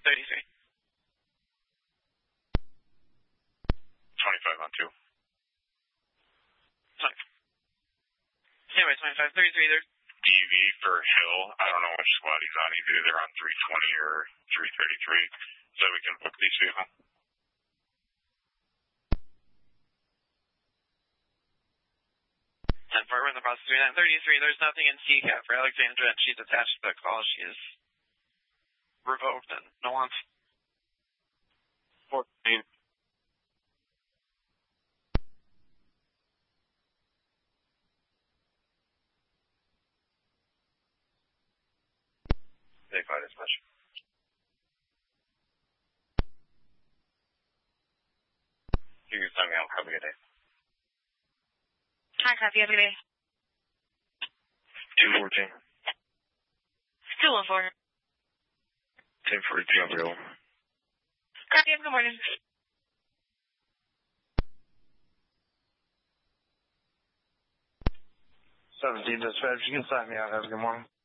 33. 25 on 2. 20. Anyway, 25, 33 there. DV for Hill. I don't know which squad he's on. He's either on 320 or 333. So we can book these vehicles. 10-4, we're in the process of 33. There's nothing in CCAP for Alexandra, and she's attached to the call. She is revoked and no wants. 14. They fight as much. You can sign me out. Have a good day. Hi, copy. Have a good day. 214. 214. 1042 on Hill. Copy. Have a good morning. 17 dispatch, you can sign me out. Have a good morning.